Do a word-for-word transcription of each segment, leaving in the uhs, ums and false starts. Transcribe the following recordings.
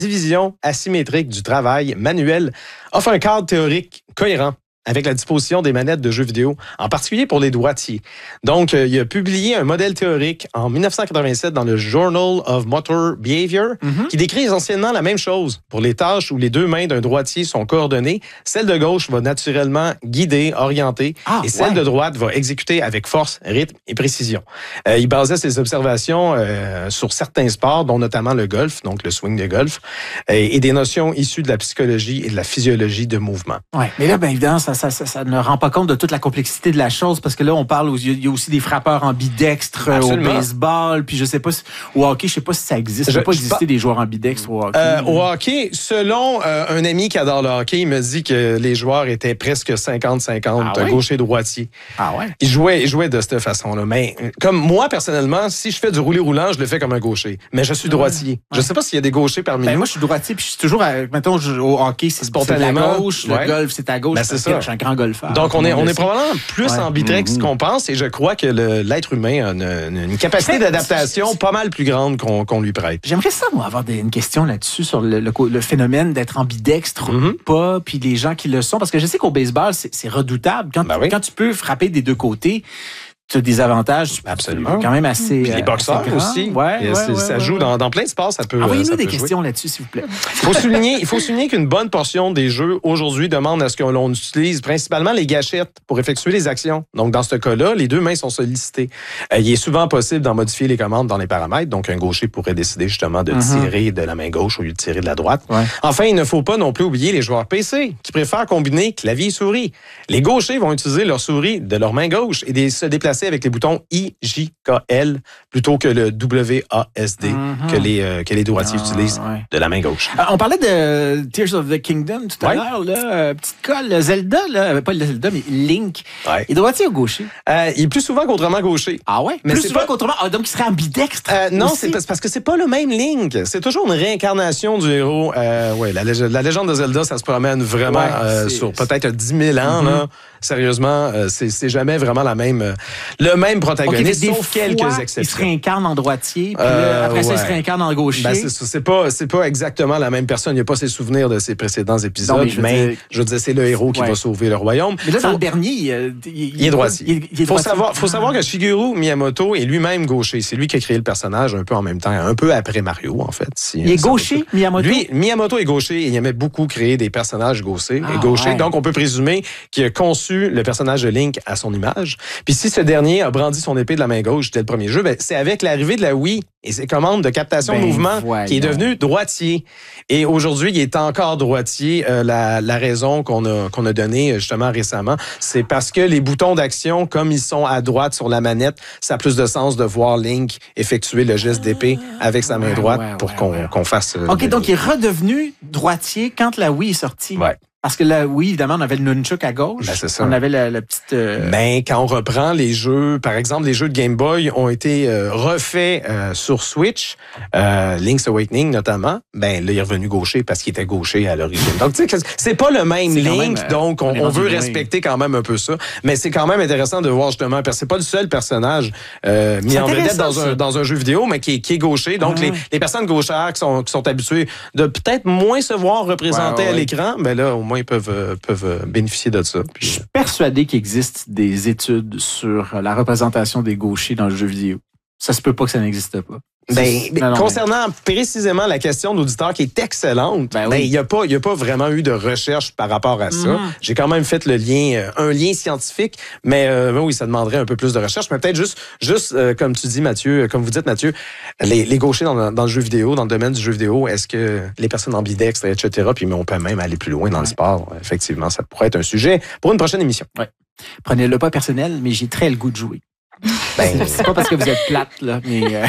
division asymétrique du travail manuel offre un cadre théorique cohérent avec la disposition des manettes de jeux vidéo, en particulier pour les droitiers. Donc, euh, il a publié un modèle théorique en dix-neuf cent quatre-vingt-sept dans le Journal of Motor Behavior mm-hmm. qui décrit essentiellement la même chose. Pour les tâches où les deux mains d'un droitier sont coordonnées, celle de gauche va naturellement guider, orienter, ah, et celle ouais. de droite va exécuter avec force, rythme et précision. Euh, il basait ses observations euh, sur certains sports, dont notamment le golf, donc le swing de golf, et, et des notions issues de la psychologie et de la physiologie de mouvement. Oui, mais là, bien évidemment, ça Ça, ça, ça ne rend pas compte de toute la complexité de la chose parce que là, on parle, il y a aussi des frappeurs ambidextres Absolument. Au baseball, puis je sais pas si, au hockey, je sais pas si ça existe. Il ne peut pas exister des joueurs ambidextres au hockey. Euh, au hockey, selon euh, un ami qui adore le hockey, il me dit que les joueurs étaient presque cinquante cinquante, ah ouais? gaucher droitier. Ah ouais? Ils jouaient, ils jouaient de cette façon-là. Mais comme moi, personnellement, si je fais du roulé roulant, je le fais comme un gaucher. Mais je suis droitier. Ouais. Je sais pas s'il y a des gauchers parmi ben nous. Moi, je suis droitier, puis je suis toujours, à, mettons, au hockey, c'est spontanément. C'est gauche, ouais. Le golf, c'est à gauche. Ben, c'est ça. Je suis un grand golfeur. Donc, on est, on est probablement plus ouais. ambidextre mm-hmm. qu'on pense et je crois que le, l'être humain a une, une capacité d'adaptation pas mal plus grande qu'on, qu'on lui prête. J'aimerais ça, moi, avoir des, une question là-dessus sur le, le, le phénomène d'être ambidextre mm-hmm. ou pas, puis les gens qui le sont. Parce que je sais qu'au baseball, c'est, c'est redoutable. Quand, ben oui. quand tu peux frapper des deux côtés, tu as des avantages absolument quand même assez. Puis les boxeurs aussi. Ouais, ouais, ouais, ça ouais, joue ouais. Dans, dans plein de sports, ça peut. Envoyez-nous des jouer. questions là-dessus, s'il vous plaît. Il faut souligner, il faut souligner qu'une bonne portion des jeux aujourd'hui demandent à ce que l'on utilise principalement les gâchettes pour effectuer les actions. Donc dans ce cas-là, les deux mains sont sollicitées. Euh, il est souvent possible d'en modifier les commandes dans les paramètres. Donc un gaucher pourrait décider justement de mm-hmm. tirer de la main gauche au lieu de tirer de la droite. Ouais. Enfin, il ne faut pas non plus oublier les joueurs P C qui préfèrent combiner clavier et souris. Les gauchers vont utiliser leur souris de leur main gauche et des, se déplacer avec les boutons I J K L plutôt que le W A S D mm-hmm. que les euh, que les droitiers ah, utilisent ouais. de la main gauche. Euh, on parlait de Tears of the Kingdom tout à ouais. l'heure là, euh, petite colle Zelda là, pas le Zelda mais Link. Ouais. Il est droitier ou gaucher euh, Il est plus souvent qu'autrement gaucher. Ah ouais. Mais plus c'est souvent pas... qu'autrement. Ah, donc il serait ambidextre. Euh, non, aussi? c'est parce que c'est pas le même Link. C'est toujours une réincarnation du héros. Euh, ouais, la, lég- la légende de Zelda, ça se promène vraiment ouais, euh, sur peut-être dix mille ans. Mm-hmm. Là. Sérieusement, euh, c'est, c'est jamais vraiment la même, euh, le même protagoniste, okay, sauf quelques exceptions. Il se réincarne en droitier, puis euh, là, après ouais. ça, il se réincarne en gaucher. Ben, c'est, c'est, pas, c'est pas exactement la même personne. Il n'y a pas ses souvenirs de ses précédents épisodes, non, mais, je, mais dire... je veux dire, c'est le héros qui ouais. va sauver le royaume. Mais là, faut... dans le dernier, il, il, il est droitier. Il, il est faut droitier. savoir, faut savoir que Shigeru Miyamoto est lui-même gaucher. C'est lui qui a créé le personnage un peu en même temps, un peu après Mario, en fait. Si, il est gaucher, Miyamoto? Lui, Miyamoto est gaucher et il aimait beaucoup créer des personnages gauchers. Ah, et gauchers. Ouais. Donc, on peut présumer qu'il a conçu le personnage de Link à son image. Puis si ce dernier a brandi son épée de la main gauche dès le premier jeu, ben, c'est avec l'arrivée de la Wii et ses commandes de captation ben, de mouvement voyons. Qui est devenu droitier. Et aujourd'hui, il est encore droitier. Euh, la, la raison qu'on a, qu'on a donnée justement récemment, c'est parce que les boutons d'action, comme ils sont à droite sur la manette, ça a plus de sens de voir Link effectuer le geste d'épée avec sa main ouais, droite ouais, pour ouais, qu'on, ouais. qu'on fasse... Euh, OK, donc il est redevenu droitier quand la Wii est sortie. Ouais. Parce que là, oui, évidemment, on avait le nunchuk à gauche. Ben, c'est ça. On avait la, la petite... Euh... Mais quand on reprend les jeux, par exemple, les jeux de Game Boy ont été euh, refaits euh, sur Switch, euh, Link's Awakening notamment, ben là, il est revenu gaucher parce qu'il était gaucher à l'origine. Donc, tu sais, c'est pas le même c'est Link, même, donc on, on veut respecter quand même un peu ça. Mais c'est quand même intéressant de voir justement, parce que c'est pas le seul personnage euh, mis en vedette dans un, dans un jeu vidéo, mais qui est, qui est gaucher. Donc, ah, les, les personnes gauchères qui sont, qui sont habituées de peut-être moins se voir représentées ouais, ouais, à l'écran, ben là, au moins, ils peuvent, euh, peuvent bénéficier de ça. Puis, je suis persuadé qu'il existe des études sur la représentation des gauchers dans le jeu vidéo. Ça se peut pas que ça n'existe pas. Ben, non, non, concernant mais... précisément la question d'auditeur qui est excellente, ben, oui. ben il n'y a pas, il y a pas vraiment eu de recherche par rapport à ça. Mm. J'ai quand même fait le lien, euh, un lien scientifique, mais euh, oui, ça demanderait un peu plus de recherche. Mais peut-être juste, juste euh, comme tu dis, Mathieu, comme vous dites, Mathieu, les, les gauchers dans, dans le jeu vidéo, dans le domaine du jeu vidéo, est-ce que les personnes ambidextres, et cetera. Puis mais on peut même aller plus loin dans ouais. le sport. Effectivement, ça pourrait être un sujet pour une prochaine émission. Ouais. Prenez-le pas personnel, mais j'ai très le goût de jouer. Ben, c'est pas parce que vous êtes plate, là, mais euh,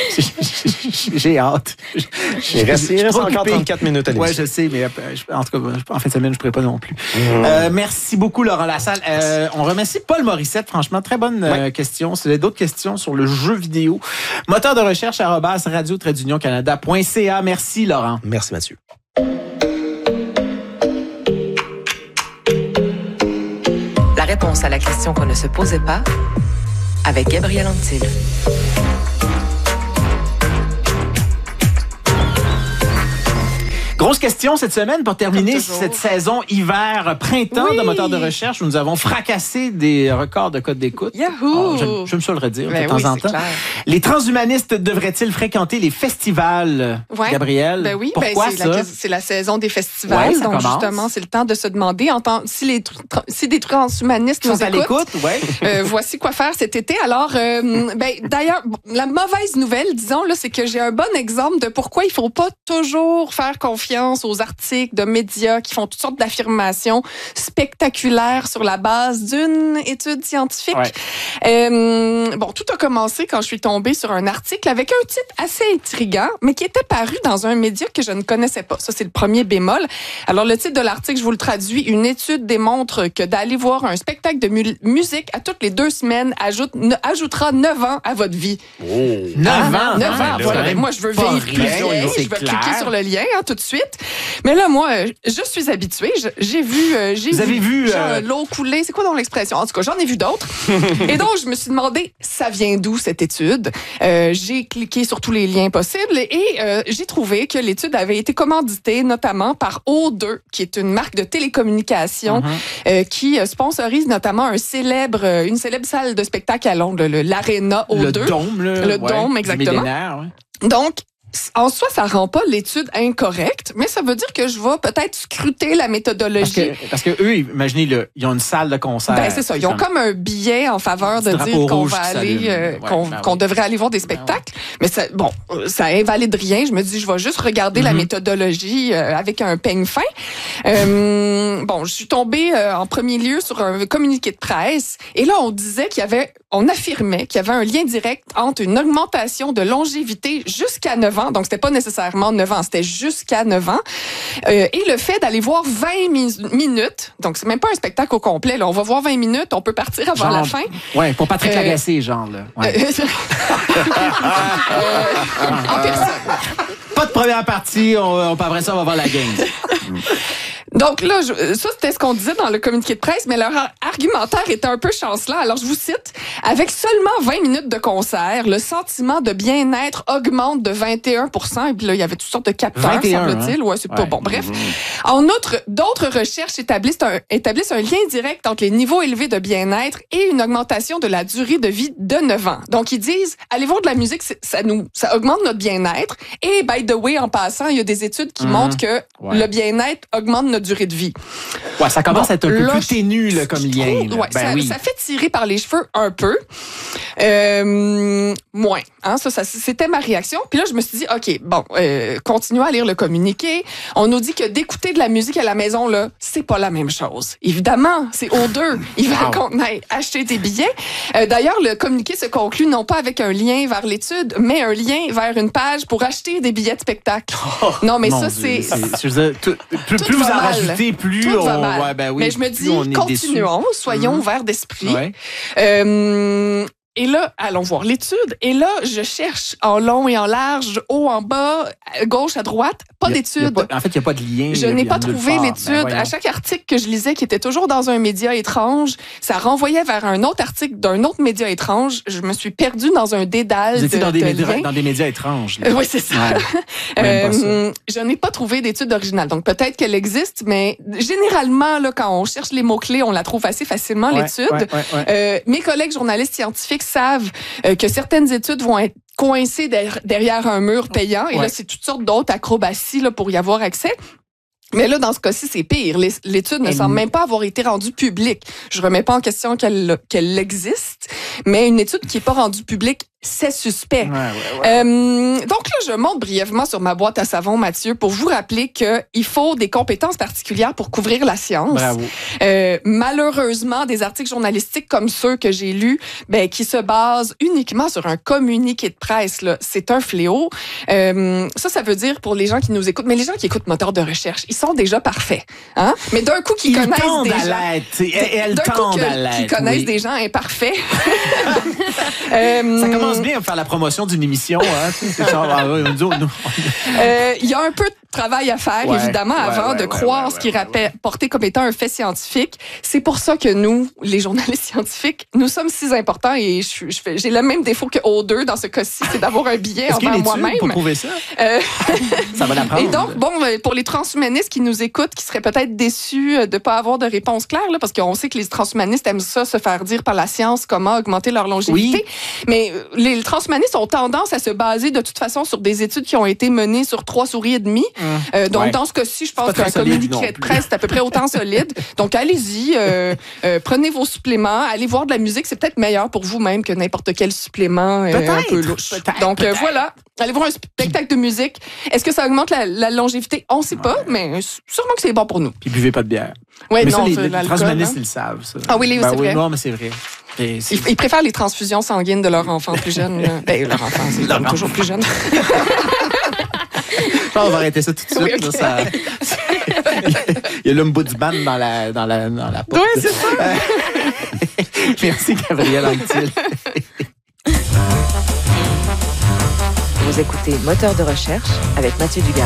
j'ai hâte. Il reste, il reste encore trente-quatre minutes à l'émission. Oui, je sais, mais en tout cas, en fin de semaine, je ne pourrais pas non plus. Mmh. Euh, merci beaucoup, Laurent Lassalle. Euh, on remercie Paul Morissette, franchement, très bonne euh, ouais. question. Si vous avez d'autres questions sur le jeu vidéo, moteur de recherche arobase radio trait d'union canada point c a. Merci, Laurent. Merci, Mathieu. La réponse à la question qu'on ne se posait pas avec Gabriel Antil. Grosse question cette semaine pour terminer cette saison hiver-printemps oui. de Moteur de recherche où nous avons fracassé des records de code d'écoute. Yahoo! J'aime, j'aime ça le redire ben de temps oui, en temps. Clair. Les transhumanistes devraient-ils fréquenter les festivals, ouais. Gabrielle? Ben oui, pourquoi ben c'est, ça? La, c'est la saison des festivals. Ouais, donc commence. justement, c'est le temps de se demander en temps, si, les, si des transhumanistes nous sont à écoutent, l'écoute, ouais. euh, voici quoi faire cet été. Alors, euh, ben, d'ailleurs, la mauvaise nouvelle, disons, là, c'est que j'ai un bon exemple de pourquoi il faut pas toujours faire confiance aux articles de médias qui font toutes sortes d'affirmations spectaculaires sur la base d'une étude scientifique. Ouais. Euh, bon, tout a commencé quand je suis tombée sur un article avec un titre assez intriguant, mais qui était paru dans un média que je ne connaissais pas. Ça, c'est le premier bémol. Alors, le titre de l'article, je vous le traduis. Une étude démontre que d'aller voir un spectacle de mu- musique à toutes les deux semaines ajoute, ne, ajoutera neuf ans à votre vie. Oh. neuf ans? neuf ans, voilà. Ben, moi, je veux vivre plus vieille. Je vais cliquer sur le lien hein, tout de suite. Mais là, moi, je suis habituée. Je, j'ai vu... Euh, j'ai Vous avez vu... genre, euh... l'eau couler. C'est quoi dans l'expression? En tout cas, j'en ai vu d'autres. Et donc, je me suis demandé, ça vient d'où cette étude? Euh, j'ai cliqué sur tous les liens possibles et euh, j'ai trouvé que l'étude avait été commanditée notamment par O deux, qui est une marque de télécommunications mm-hmm. euh, qui sponsorise notamment un célèbre, une célèbre salle de spectacle à Londres, le, l'Arena O deux. Le Dôme, le, le ouais, Dôme, exactement. Ouais. Donc, en soi, ça rend pas l'étude incorrecte, mais ça veut dire que je vais peut-être scruter la méthodologie. Parce que, parce que eux, imaginez, le, ils ont une salle de concert. Ben, c'est ça. Ils ont comme, comme un billet en faveur de dire qu'on va aller, euh, ouais, qu'on, ben qu'on oui. devrait aller voir des spectacles. Ben oui. Mais ça, bon, ça invalide rien. Je me dis, je vais juste regarder mm-hmm. la méthodologie euh, avec un peigne fin. Euh, bon, je suis tombée euh, en premier lieu sur un communiqué de presse. Et là, on disait qu'il y avait, on affirmait qu'il y avait un lien direct entre une augmentation de longévité jusqu'à neuf ans. Donc, c'était pas nécessairement neuf ans, c'était jusqu'à neuf ans. Euh, et le fait d'aller voir vingt mi- minutes, donc c'est même pas un spectacle au complet, là. On va voir vingt minutes, on peut partir avant genre, la fin. Ouais, pour Patrick euh, Lagacé, genre, là. Ouais. euh, en personne. Pas de première partie, on, on, après ça, on va voir la game. Donc là, je, ça, c'était ce qu'on disait dans le communiqué de presse, mais leur argumentaire était un peu chancelant. Alors, je vous cite. Avec seulement vingt minutes de concert, le sentiment de bien-être augmente de vingt et un pour cent. Et puis là, il y avait toutes sortes de capteurs, vingt et un, semble-t-il. Hein? Ouais, c'est ouais. pas bon. Bref. Mmh. En outre, d'autres recherches établissent un, établissent un lien direct entre les niveaux élevés de bien-être et une augmentation de la durée de vie de neuf ans. Donc, ils disent, allez voir de la musique, ça nous, ça augmente notre bien-être. Et, by the way, en passant, il y a des études qui mmh. montrent que ouais. le bien-être augmente notre durée de vie. Ouais, ça commence bon, à être un peu là, plus ténu là, comme lien. Là. Ouais, ben ça, oui. ça fait tirer par les cheveux un peu. Euh, moins. Hein, ça, ça, c'était ma réaction. Puis là, je me suis dit, OK, bon, euh, continuons à lire le communiqué. On nous dit que d'écouter de la musique à la maison, là, c'est pas la même chose. Évidemment, c'est O deux. Ils veulent wow. qu'on aille acheter des billets. Euh, d'ailleurs, le communiqué se conclut non pas avec un lien vers l'étude, mais un lien vers une page pour acheter des billets de spectacle. Oh, non, mais ça, Dieu, c'est... c'est, c'est dire, tout, plus, plus vous en mal. rajoutez, plus tout on... va mal. Ouais, ben oui, mais je me dis, continuons, déçu. soyons mmh. ouverts d'esprit. Ouais. Euh, Et là, allons voir l'étude. Et là, je cherche en long et en large, haut, en bas, à gauche, à droite. Pas il y a, d'étude. Il y a pas, en fait, il n'y a pas de lien. Je n'ai pas trouvé l'étude. Ben à chaque article que je lisais, qui était toujours dans un média étrange, ça renvoyait vers un autre article d'un autre média étrange. Je me suis perdue dans un dédale Vous étiez de, dans, des de médias, liens. dans des médias étranges. Là. Oui, c'est ça. Ouais. euh, ça. Je n'ai pas trouvé d'étude originale. Donc, peut-être qu'elle existe, mais généralement, là, quand on cherche les mots-clés, on la trouve assez facilement, ouais, l'étude. Ouais, ouais, ouais. Euh, mes collègues journalistes scientifiques savent que certaines études vont être coincées derrière un mur payant. Et ouais. là, c'est toutes sortes d'autres acrobaties là, pour y avoir accès. Mais là, dans ce cas-ci, c'est pire. L'étude ne Elle... semble même pas avoir été rendue publique. Je remets pas en question qu'elle, qu'elle existe, mais une étude qui n'est pas rendue publique, c'est suspect. Ouais, ouais, ouais. Euh, donc là, je monte brièvement sur ma boîte à savon, Mathieu, pour vous rappeler qu'il faut des compétences particulières pour couvrir la science. Bravo. Euh, malheureusement, des articles journalistiques comme ceux que j'ai lus, ben, qui se basent uniquement sur un communiqué de presse, là, c'est un fléau. Euh, ça, ça veut dire pour les gens qui nous écoutent, mais les gens qui écoutent Moteur de recherche, ils sont déjà parfaits. Hein? Mais d'un coup, qui ils connaissent tendent des à gens... l'être. Et elles d'un tendent coup, que, à l'être, qui connaissent oui. des gens imparfaits. euh, ça commence bien à faire la promotion d'une émission. Hein, c'est ça. Il euh, y a un peu travail à faire, ouais, évidemment, ouais, avant ouais, de ouais, croire ouais, ce qui est ouais, ouais. rapporté comme étant un fait scientifique. C'est pour ça que nous, les journalistes scientifiques, nous sommes si importants et je, je fais, j'ai le même défaut que O deux dans ce cas-ci, c'est d'avoir un billet Est-ce qu'il y a envers une étude moi-même. pour prouver ça? Euh, Ça va l'apprendre. Et donc, bon, pour les transhumanistes qui nous écoutent, qui seraient peut-être déçus de ne pas avoir de réponse claire, là, parce qu'on sait que les transhumanistes aiment ça, se faire dire par la science comment augmenter leur longévité. Oui. Mais les transhumanistes ont tendance à se baser de toute façon sur des études qui ont été menées sur trois souris et demie. Mmh. Euh, donc, ouais. dans ce cas-ci, je pense qu'un communiqué de presse est à peu près autant solide. Donc, allez-y, euh, euh, prenez vos suppléments, allez voir de la musique. C'est peut-être meilleur pour vous-même que n'importe quel supplément euh, un peu louche. Peut-être, donc, peut-être. Euh, voilà. Allez voir un spectacle de musique. Est-ce que ça augmente la, la longévité? On ne sait ouais. pas, mais sûrement que c'est bon pour nous. Puis buvez pas de bière. Ouais, mais non, ça, les, les transhumanistes, hein? ils le savent. Ça. Ah oui, les, ben, c'est oui, vrai. Non, mais c'est vrai. Et c'est... Ils, ils préfèrent les transfusions sanguines de leurs enfants plus jeunes. Ben, leur enfant, c'est leur toujours plus jeune. On va arrêter ça tout de suite. Oui, okay. Là, ça... Il y a l'ombudsman dans la, dans la, dans la porte. Oui, c'est ça. Merci, Gabrielle Anctil. Vous écoutez Moteur de recherche avec Mathieu Dugas.